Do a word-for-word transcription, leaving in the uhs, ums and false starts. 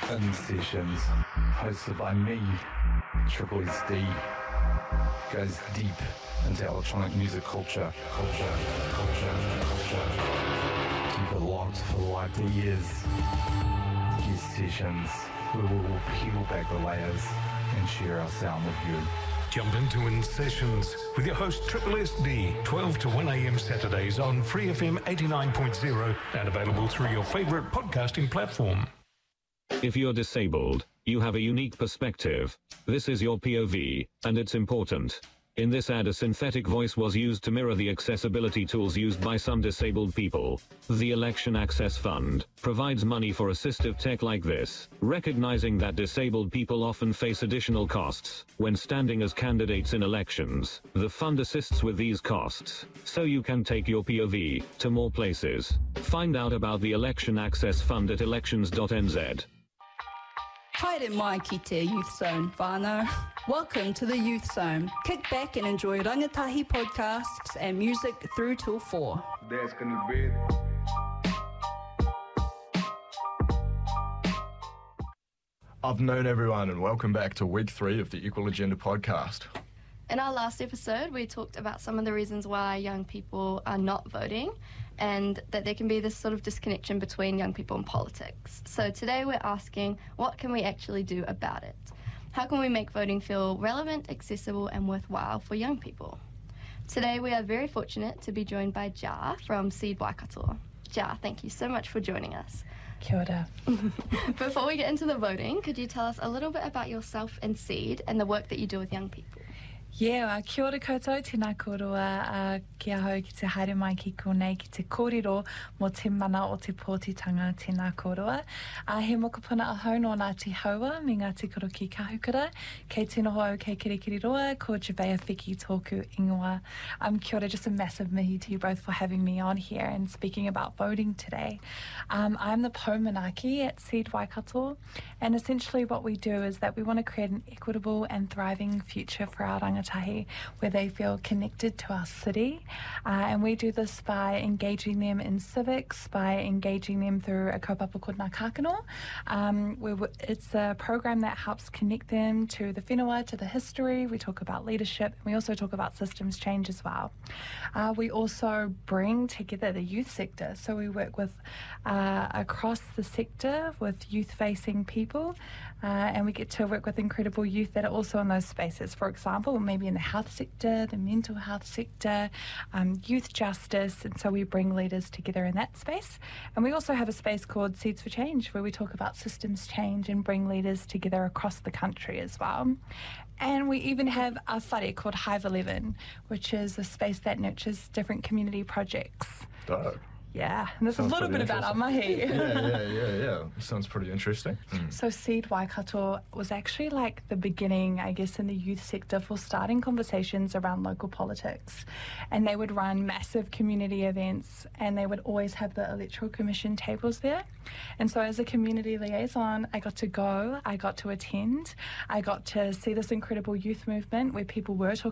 In Sessions, hosted by me, Triple S D, goes deep into electronic music culture, culture, culture, culture. Keep it locked for likely years. Youth Sessions, where we will peel back the layers and share our sound with you. Jump into In Sessions with your host Triple S D, twelve to one a.m. Saturdays on Free F M eighty-nine point zero and available through your favourite podcasting platform. If you're disabled, you have a unique perspective. This is your P O V, and it's important. In this ad, a synthetic voice was used to mirror the accessibility tools used by some disabled people. The Election Access Fund provides money for assistive tech like this, recognizing that disabled people often face additional costs when standing as candidates in elections. The fund assists with these costs, so you can take your P O V to more places. Find out about the Election Access Fund at elections dot n z. Haere mai ki te Youth Zone, whānau. Welcome to the Youth Zone. Kick back and enjoy rangatahi podcasts and music through till four. That's gonna be Afternoon, everyone, and welcome back to week three of the Equal Agenda podcast. In our last episode, we talked about some of the reasons why young people are not voting and that there can be this sort of disconnection between young people and politics. So today we're asking, what can we actually do about it? How can we make voting feel relevant, accessible and worthwhile for young people? Today we are very fortunate to be joined by Ja from Seed Waikato. Ja, thank you so much for joining us. Kia ora. Before we get into the voting, could you tell us a little bit about yourself and Seed and the work that you do with young people? Yeah, uh, kia ora koutou, tēnā koroa, uh, kia hau ki te haere mai ki konei ki te kōrero mō te mana o te pōtitanga, tēnā koroa. Uh, he mokopuna ahau no Ngāti Haua, me Ngāti Koro ki Kahukura, kei tēnā hoa au kei Kirikiri roa, ko Jabea Whiki tōku ingoa. Um, kia ora, just a massive mihi to you both for having me on here and speaking about voting today. Um, I'm the Pō Manaki at Seed Waikato, and essentially what we do is that we want to create an equitable and thriving future for our rangatahi where they feel connected to our city, uh, and we do this by engaging them in civics, by engaging them through a kaupapa called Ngā Kākano. Um, we, it's a program that helps connect them to the whenua, to the history. We talk about leadership, and we also talk about systems change as well. Uh, we also bring together the youth sector, so we work with uh, across the sector with youth-facing people, uh, and we get to work with incredible youth that are also in those spaces. For example, maybe in the health sector, the mental health sector, um, youth justice, and so we bring leaders together in that space. And we also have a space called Seeds for Change, where we talk about systems change and bring leaders together across the country as well. And we even have a whare called Hive eleven, which is a space that nurtures different community projects. Dope. Yeah, and there's Sounds a little bit about our mahi. yeah, yeah, yeah, yeah. Sounds pretty interesting. Mm. So Seed Waikato was actually like the beginning, I guess, in the youth sector for starting conversations around local politics. And they would run massive community events, and they would always have the Electoral Commission tables there. And so as a community liaison, I got to go, I got to attend, I got to see this incredible youth movement where people were talking